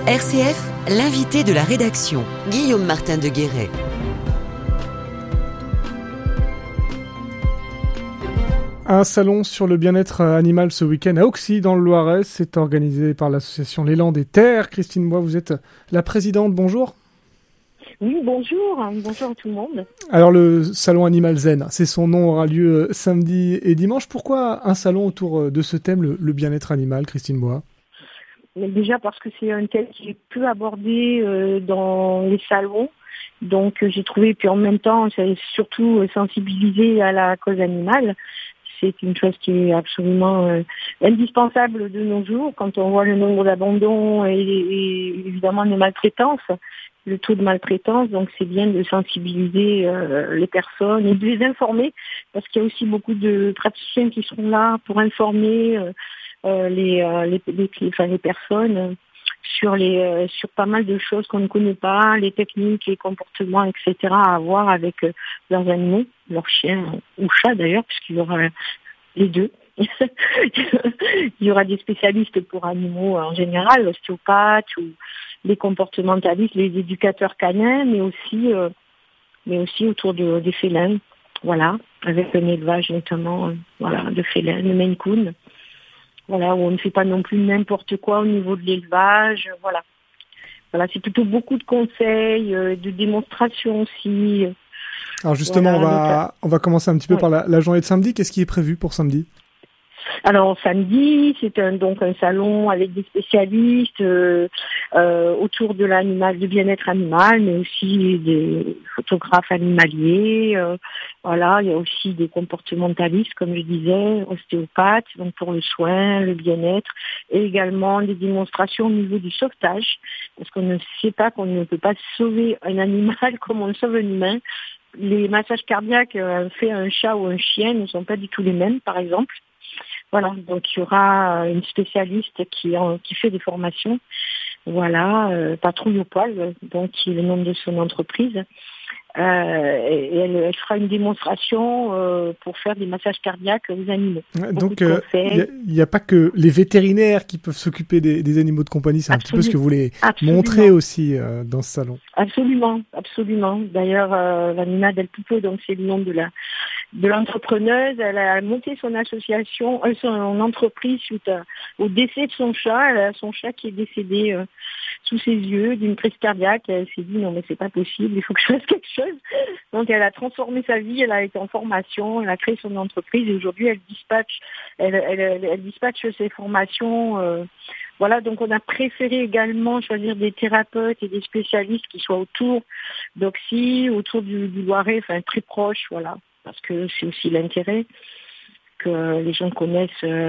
RCF, l'invité de la rédaction, Guillaume Martin de Guéret. Un salon sur le bien-être animal ce week-end à Auxy, dans le Loiret. C'est organisé par l'association L'Élan des Terres. Christine Bois, vous êtes la présidente. Bonjour. Oui, bonjour. Bonjour à tout le monde. Alors, le salon Animal Zen, c'est son nom, aura lieu samedi et dimanche. Pourquoi un salon autour de ce thème, le bien-être animal, Christine Bois ? Mais déjà parce que c'est un thème qui est peu abordé dans les salons. Donc j'ai trouvé, puis en même temps, c'est surtout sensibiliser à la cause animale. C'est une chose qui est absolument indispensable de nos jours quand on voit le nombre d'abandons et évidemment les maltraitances, le taux de maltraitance. Donc c'est bien de sensibiliser les personnes et de les informer parce qu'il y a aussi beaucoup de praticiens qui seront là pour informer les personnes sur pas mal de choses qu'on ne connaît pas, les techniques, les comportements, etc. à avoir avec leurs animaux, leurs chiens ou chats d'ailleurs, puisqu'il y aura les deux. Il y aura des spécialistes pour animaux en général, l'ostéopathe ou les comportementalistes, les éducateurs canins, mais aussi autour des félins, voilà, avec un élevage notamment, de félins, le Maine Coon. Voilà, où on ne fait pas non plus n'importe quoi au niveau de l'élevage, voilà. Voilà, c'est plutôt beaucoup de conseils, de démonstrations aussi. Alors justement, voilà, on va commencer un petit peu par la journée de samedi. Qu'est-ce qui est prévu pour samedi ? Alors samedi, c'est donc un salon avec des spécialistes autour de l'animal, du bien-être animal, mais aussi des photographes animaliers. Voilà, il y a aussi des comportementalistes, comme je disais, ostéopathes, donc pour le soin, le bien-être, et également des démonstrations au niveau du sauvetage, parce qu'on ne sait pas qu'on ne peut pas sauver un animal comme on sauve un humain. Les massages cardiaques faits à un chat ou un chien ne sont pas du tout les mêmes, par exemple. Voilà, donc il y aura une spécialiste qui fait des formations, Patrouille au poil, donc qui est le nom de son entreprise. Et elle fera une démonstration pour faire des massages cardiaques aux animaux. Donc il n'y a pas que les vétérinaires qui peuvent s'occuper des animaux de compagnie, c'est un petit peu ce que vous voulez montrer aussi dans ce salon. Absolument. D'ailleurs, Vanina Del Pupo, donc c'est le nom de l'entrepreneuse, elle a monté son association, son entreprise suite au décès de son chat. Elle a son chat qui est décédé sous ses yeux d'une crise cardiaque. Elle s'est dit non mais c'est pas possible, il faut que je fasse quelque chose. Donc elle a transformé sa vie, elle a été en formation, elle a créé son entreprise et aujourd'hui elle dispatche ses formations. Donc on a préféré également choisir des thérapeutes et des spécialistes qui soient autour d'Auxy, autour du Loiret, enfin très proches, voilà. Parce que c'est aussi l'intérêt que les gens connaissent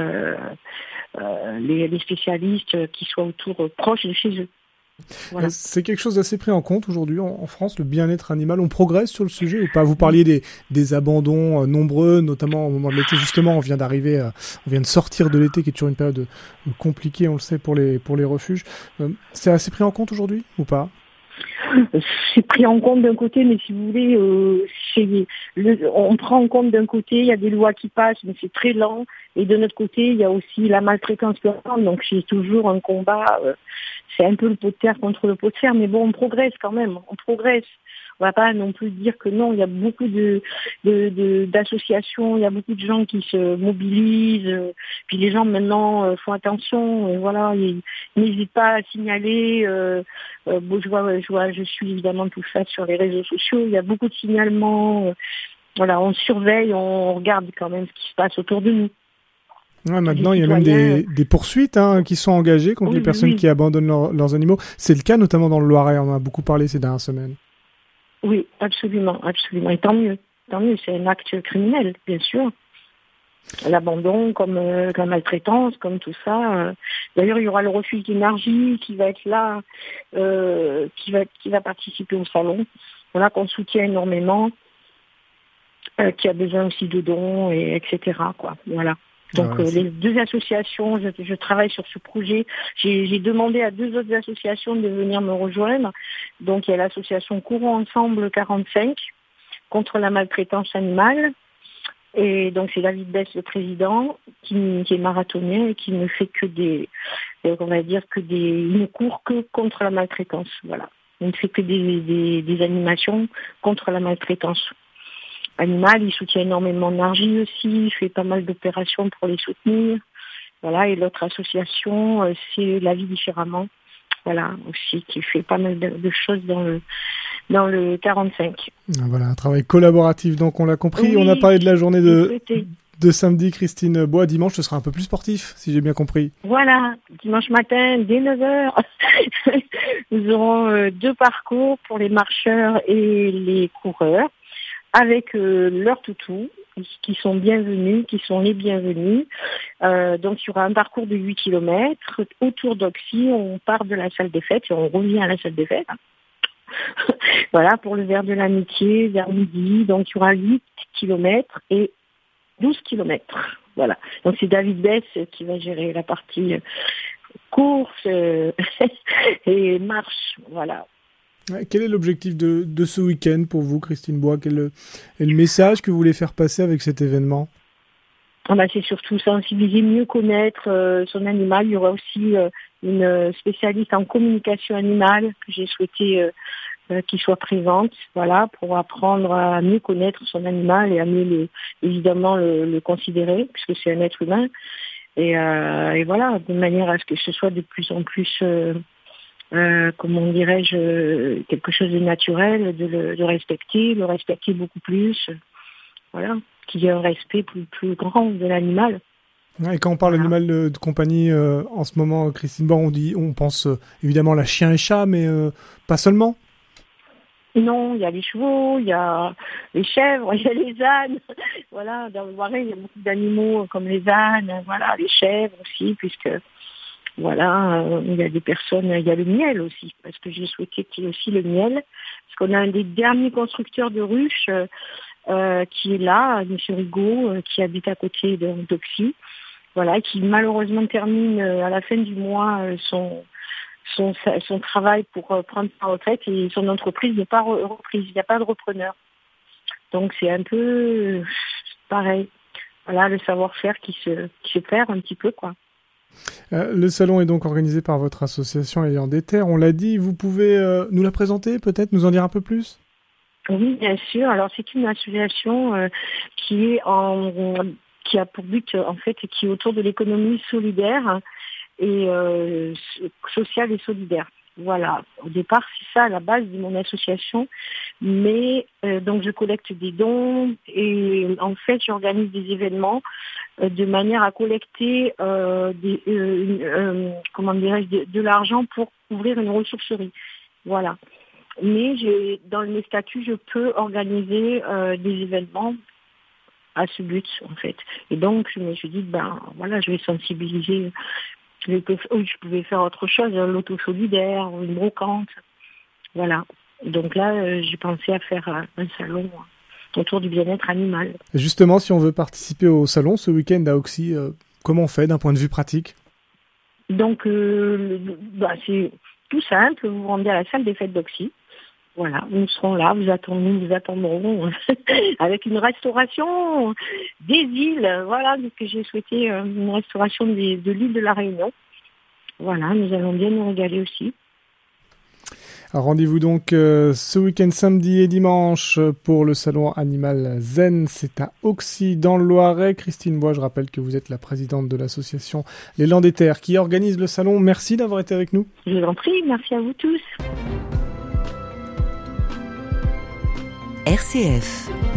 les spécialistes qui soient autour proches de chez eux. Voilà. C'est quelque chose d'assez pris en compte aujourd'hui en France, le bien-être animal. On progresse sur le sujet ou pas ? Vous parliez des abandons nombreux, notamment au moment de l'été. Justement, on vient de sortir de l'été, qui est toujours une période compliquée, on le sait, pour les refuges. C'est assez pris en compte aujourd'hui ou pas ? C'est pris en compte d'un côté, mais si vous voulez, on prend en compte d'un côté, il y a des lois qui passent, mais c'est très lent. Et de notre côté, il y a aussi la maltraitance permanente. Donc c'est toujours un combat. C'est un peu le pot de terre contre le pot de fer, mais bon, on progresse quand même. On progresse. On va pas non plus dire que non. Il y a beaucoup d'associations, il y a beaucoup de gens qui se mobilisent. Puis les gens maintenant font attention. Ils n'hésitent pas à signaler. Je suis évidemment tout ça sur les réseaux sociaux. Il y a beaucoup de signalements. On surveille, on regarde quand même ce qui se passe autour de nous. Ouais, maintenant, il y a même des poursuites qui sont engagées contre les personnes qui abandonnent leurs animaux. C'est le cas notamment dans le Loiret. On en a beaucoup parlé ces dernières semaines. Oui, absolument. Et tant mieux. C'est un acte criminel, bien sûr. L'abandon, comme la maltraitance, comme tout ça. D'ailleurs, il y aura le refuge d'énergie qui va être là, qui va participer au salon. Voilà, qu'on soutient énormément, qui a besoin aussi de dons, etc. Voilà. Donc les deux associations, je travaille sur ce projet. J'ai demandé à deux autres associations de venir me rejoindre. Donc il y a l'association Courons Ensemble 45 contre la maltraitance animale Et donc c'est David Bess, le président, qui est marathonien et qui ne fait que il ne court que contre la maltraitance. Voilà. Il ne fait que des animations contre la maltraitance animale. Il soutient énormément d'Argy aussi, il fait pas mal d'opérations pour les soutenir. Voilà. Et l'autre association, c'est La Vie Différemment. Voilà, aussi, qui fait pas mal de choses dans le 45. Voilà, un travail collaboratif, donc on l'a compris. Oui, on a parlé de la journée de samedi, Christine Bois. Dimanche, ce sera un peu plus sportif, si j'ai bien compris. Voilà, dimanche matin, dès 9h, nous aurons 2 parcours pour les marcheurs et les coureurs, avec leur toutou, qui sont bienvenus, qui sont les bienvenus. Donc il y aura un parcours de 8 km autour d'Auxy. On part de la salle des fêtes et on revient à la salle des fêtes. Voilà, pour le verre de l'amitié, vers midi. Donc il y aura 8 km et 12 km. Voilà. Donc c'est David Bess qui va gérer la partie course et marche. Voilà. Quel est l'objectif de ce week-end pour vous, Christine Bois? Quel est le message que vous voulez faire passer avec cet événement? C'est surtout sensibiliser, mieux connaître son animal. Il y aura aussi une spécialiste en communication animale que j'ai souhaité qu'il soit présente, voilà, pour apprendre à mieux connaître son animal et à mieux évidemment le considérer, puisque c'est un être humain. Et voilà, de manière à ce que ce soit de plus en plus comment dirais-je, quelque chose de naturel, de le respecter beaucoup plus, voilà, qu'il y ait un respect plus grand de l'animal. Et quand on parle d'animal de compagnie, en ce moment, Christine Bois, on pense évidemment à chien et chat, mais pas seulement. Non, il y a les chevaux, il y a les chèvres, il y a les ânes. Voilà, dans le Loiret, il y a beaucoup d'animaux comme les ânes, voilà, les chèvres aussi, puisque voilà, il y a des personnes, il y a le miel aussi, parce que j'ai souhaité qu'il y ait aussi le miel, parce qu'on a un des derniers constructeurs de ruches qui est là, M. Rigaud, qui habite à côté d'Auxy, voilà, qui malheureusement termine à la fin du mois son travail pour prendre sa retraite et son entreprise n'est pas reprise, il n'y a pas de repreneur. Donc c'est un peu pareil, voilà, le savoir-faire qui se perd un petit peu, quoi. Le salon est donc organisé par votre association Ayant des Terres, on l'a dit. Vous pouvez nous la présenter, peut-être nous en dire un peu plus? Oui, bien sûr. Alors c'est une association qui a pour but en fait, qui est autour de l'économie solidaire et sociale et solidaire. Voilà, au départ c'est ça à la base de mon association, mais donc je collecte des dons et en fait j'organise des événements de manière à collecter de l'argent pour ouvrir une ressourcerie. Voilà. Mais dans mes statuts, je peux organiser des événements à ce but en fait. Et donc je me suis dit voilà, je vais sensibiliser. Je pouvais faire autre chose, l'auto solidaire, une brocante. Voilà. Donc là, j'ai pensé à faire un salon autour du bien-être animal. Et justement, si on veut participer au salon ce week-end à Auxy, comment on fait d'un point de vue pratique? Donc, c'est tout simple. Vous vous rendez à la salle des fêtes d'Auxy. Voilà, nous serons là, nous vous attendrons avec une restauration des îles, voilà, que j'ai souhaité une restauration de l'île de la Réunion. Voilà, nous allons bien nous régaler aussi. Alors, rendez-vous donc ce week-end samedi et dimanche pour le salon Animal Zen. C'est à Auxy dans le Loiret. Christine Bois, je rappelle que vous êtes la présidente de l'association L'Élan des Terres qui organise le salon. Merci d'avoir été avec nous. Je vous en prie, merci à vous tous. RCF